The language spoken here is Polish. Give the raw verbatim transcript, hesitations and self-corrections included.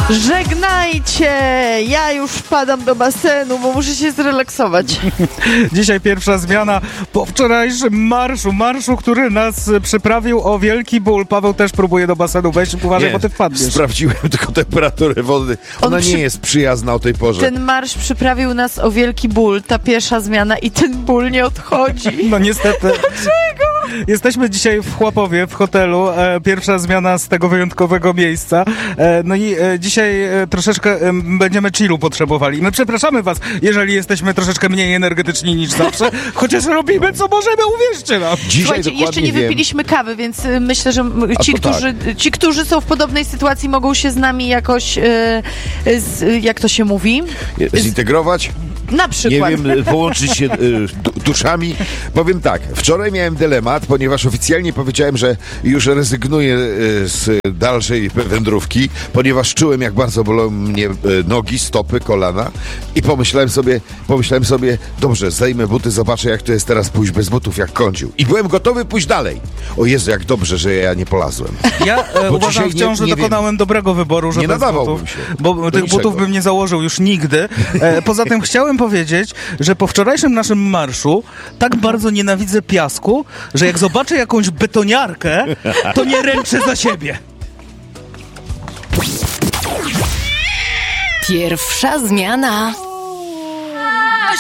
Żegnajcie! Ja już wpadam do basenu, bo muszę się zrelaksować. Dzisiaj pierwsza zmiana po wczorajszym marszu. Marszu, który nas przyprawił o wielki ból. Paweł też próbuje do basenu wejść. Uważaj, nie, bo ty wpadniesz. Sprawdziłem tylko temperaturę wody. Ona On nie przy... jest przyjazna o tej porze. Ten marsz przyprawił nas o wielki ból. Ta pierwsza zmiana i ten ból nie odchodzi. No niestety. Dlaczego? Jesteśmy dzisiaj w Chłapowie, w hotelu. E, pierwsza zmiana z tego wyjątkowego miejsca. E, no i e, dzisiaj e, troszeczkę e, będziemy chillu potrzebowali. My przepraszamy was, jeżeli jesteśmy troszeczkę mniej energetyczni niż zawsze, chociaż robimy co możemy, uwierzcie nam. Dzisiaj Słuchajcie, jeszcze nie wiem. wypiliśmy kawy, więc y, myślę, że m- ci, to którzy, ci, którzy są w podobnej sytuacji, mogą się z nami jakoś, y, z, y, jak to się mówi? Zintegrować? Na Nie przykład. wiem, połączyć się y, du- duszami. Powiem tak, wczoraj miałem dylemat, ponieważ oficjalnie powiedziałem, że już rezygnuję y, z dalszej wędrówki, ponieważ czułem, jak bardzo bolą mnie y, nogi, stopy, kolana i pomyślałem sobie, pomyślałem sobie, dobrze, zdejmę buty, zobaczę, jak to jest teraz pójść bez butów, jak kądził. I byłem gotowy pójść dalej. O Jezu, jak dobrze, że ja nie polazłem. Ja e, Bo uważam dzisiaj wciąż, nie- że nie dokonałem wiem. dobrego wyboru, że Nie bez nadawałbym butów, się bo do tych niczego. butów bym nie założył już nigdy. E, poza tym chciałem powiedzieć, że po wczorajszym naszym marszu tak bardzo nienawidzę piasku, że jak zobaczę jakąś betoniarkę, to nie ręczę za siebie. Pierwsza zmiana.